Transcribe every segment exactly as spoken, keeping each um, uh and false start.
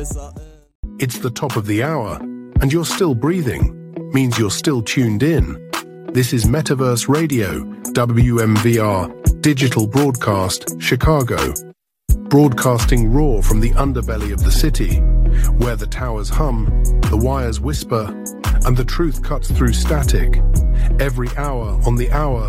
It's the top of the hour, and you're still breathing. Means you're still tuned in. This is Metaverse Radio, W M V R, Digital Broadcast, Chicago. Broadcasting raw from the underbelly of the city, where the towers hum, the wires whisper, and the truth cuts through static. Every hour on the hour.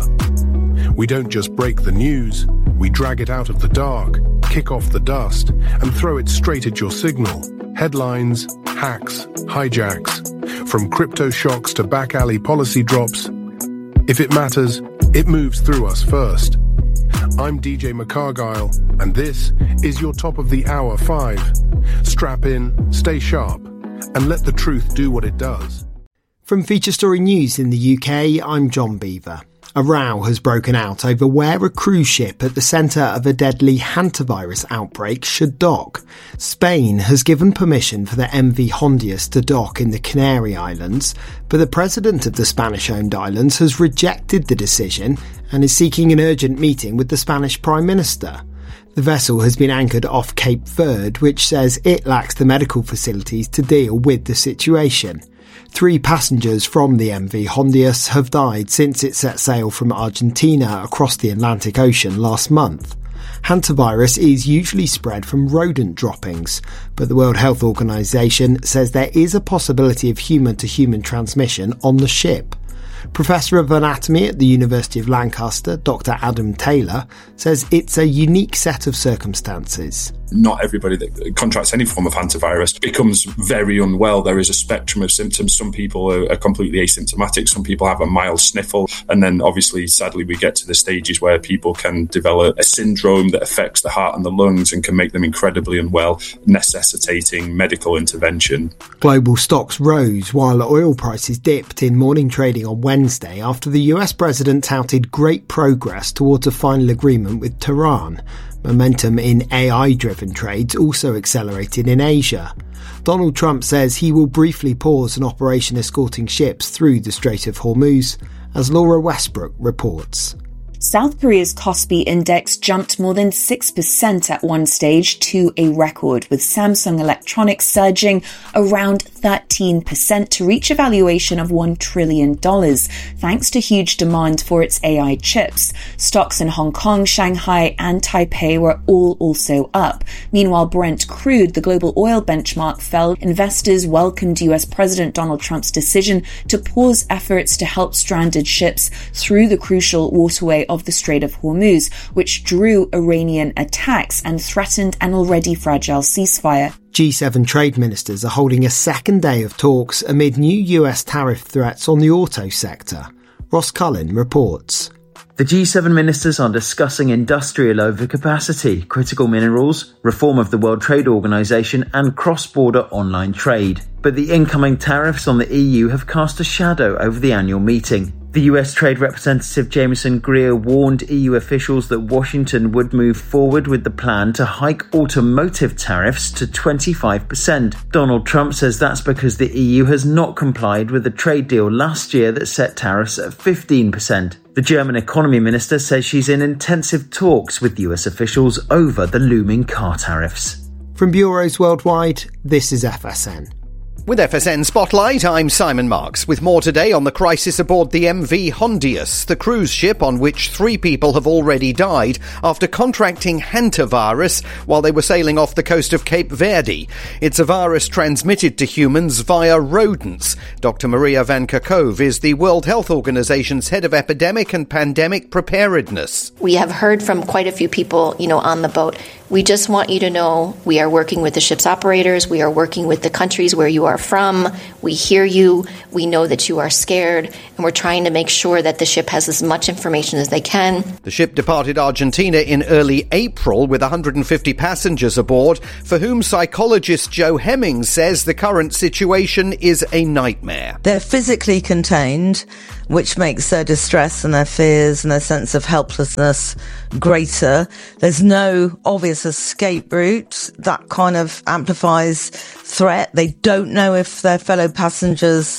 We don't just break the news, we drag it out of the dark, kick off the dust, and throw it straight at your signal. Headlines, hacks, hijacks, from crypto shocks to back alley policy drops. If it matters, it moves through us first. I'm D J McCargyle, and this is your top of the hour five. Strap in, stay sharp, and let the truth do what it does. From Feature Story News in the U K, I'm John Beaver. A row has broken out over where a cruise ship at the centre of a deadly hantavirus outbreak should dock. Spain has given permission for the M V Hondius to dock in the Canary Islands, but the president of the Spanish-owned islands has rejected the decision and is seeking an urgent meeting with the Spanish Prime Minister. The vessel has been anchored off Cape Verde, which says it lacks the medical facilities to deal with the situation. Three passengers from the M V Hondius have died since it set sail from Argentina across the Atlantic Ocean last month. Hantavirus is usually spread from rodent droppings, but the World Health Organization says there is a possibility of human-to-human transmission on the ship. Professor of Anatomy at the University of Lancaster, Doctor Adam Taylor, says it's a unique set of circumstances. Not everybody that contracts any form of hantavirus becomes very unwell. There is a spectrum of symptoms. Some people are, are completely asymptomatic. Some people have a mild sniffle. And then obviously, sadly, we get to the stages where people can develop a syndrome that affects the heart and the lungs and can make them incredibly unwell, necessitating medical intervention. Global stocks rose while oil prices dipped in morning trading on Wednesday after the U S president touted great progress towards a final agreement with Tehran. Momentum in A I-driven trades also accelerated in Asia. Donald Trump says he will briefly pause an operation escorting ships through the Strait of Hormuz, as Laura Westbrook reports. South Korea's Kospi index jumped more than six percent at one stage to a record, with Samsung Electronics surging around thirteen percent to reach a valuation of one trillion dollars, thanks to huge demand for its A I chips. Stocks in Hong Kong, Shanghai and Taipei were all also up. Meanwhile, Brent crude, the global oil benchmark, fell. Investors welcomed U S President Donald Trump's decision to pause efforts to help stranded ships through the crucial waterway of the Strait of Hormuz, which drew Iranian attacks and threatened an already fragile ceasefire. G seven trade ministers are holding a second day of talks amid new U S tariff threats on the auto sector. Ross Cullen reports. The G seven ministers are discussing industrial overcapacity, critical minerals, reform of the World Trade Organization and cross-border online trade. But the incoming tariffs on the E U have cast a shadow over the annual meeting. The U S Trade Representative Jameson Greer warned E U officials that Washington would move forward with the plan to hike automotive tariffs to twenty-five percent. Donald Trump says that's because the E U has not complied with the trade deal last year that set tariffs at fifteen percent. The German economy minister says she's in intensive talks with U S officials over the looming car tariffs. From bureaus worldwide, this is F S N. With F S N Spotlight, I'm Simon Marks, with more today on the crisis aboard the M V Hondius, the cruise ship on which three people have already died after contracting hantavirus while they were sailing off the coast of Cape Verde. It's a virus transmitted to humans via rodents. Doctor Maria Van Kerkhove is the World Health Organization's head of epidemic and pandemic preparedness. We have heard from quite a few people, you know, on the boat. We just want you to know we are working with the ship's operators. We are working with the countries where you are from. We hear you. We know that you are scared. And we're trying to make sure that the ship has as much information as they can. The ship departed Argentina in early April with one hundred fifty passengers aboard, for whom psychologist Joe Hemmings says the current situation is a nightmare. They're physically contained, which makes their distress and their fears and their sense of helplessness greater. There's no obvious escape route. That kind of amplifies threat. They don't know if their fellow passengers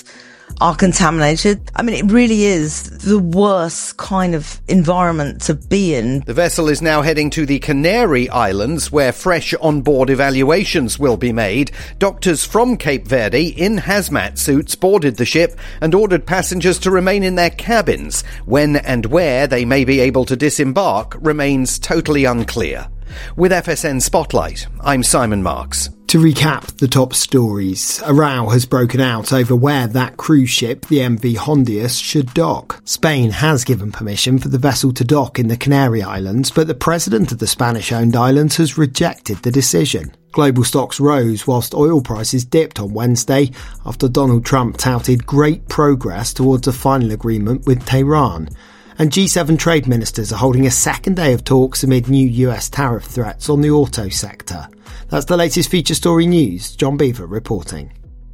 are contaminated. I mean, it really is the worst kind of environment to be in. The vessel is now heading to the Canary Islands, where fresh onboard evaluations will be made. Doctors from Cape Verde in hazmat suits boarded the ship and ordered passengers to remain in their cabins. When and where they may be able to disembark remains totally unclear. With F S N Spotlight, I'm Simon Marks. To recap the top stories, a row has broken out over where that cruise ship, the M V Hondius, should dock. Spain has given permission for the vessel to dock in the Canary Islands, but the president of the Spanish-owned islands has rejected the decision. Global stocks rose whilst oil prices dipped on Wednesday after Donald Trump touted great progress towards a final agreement with Tehran. And G seven trade ministers are holding a second day of talks amid new U S tariff threats on the auto sector. That's the latest feature story news. John Beaver reporting.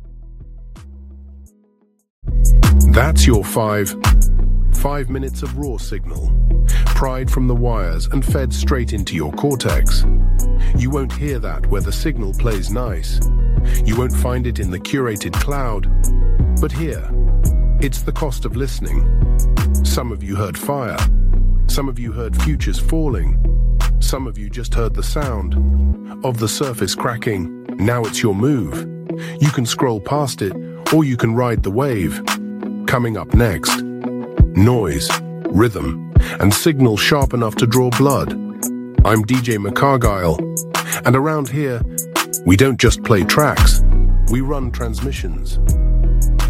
That's your five. Five minutes of raw signal. Pried from the wires and fed straight into your cortex. You won't hear that where the signal plays nice. You won't find it in the curated cloud. But here, it's the cost of listening. Some of you heard fire. Some of you heard futures falling. Some of you just heard the sound of the surface cracking. Now it's your move. You can scroll past it, or you can ride the wave. Coming up next, noise, rhythm, and signal sharp enough to draw blood. I'm D J McCargyle, and around here, we don't just play tracks, we run transmissions.